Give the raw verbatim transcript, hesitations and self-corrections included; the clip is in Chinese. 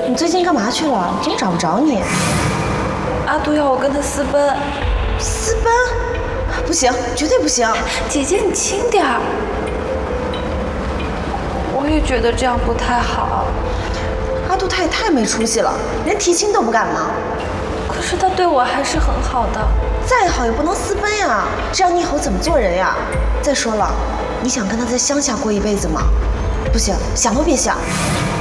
你最近干嘛去了？真找不着你。 阿杜要我跟他私奔。 私奔？不行，绝对不行！ 姐姐，你轻点儿。我也觉得这样不太好。 阿杜他也太没出息了，连提亲都不敢吗？ 可是他对我还是很好的。 再好也不能私奔呀，这样你以后怎么做人呀？再说了，你想跟他在乡下过一辈子吗？不行，想都别想。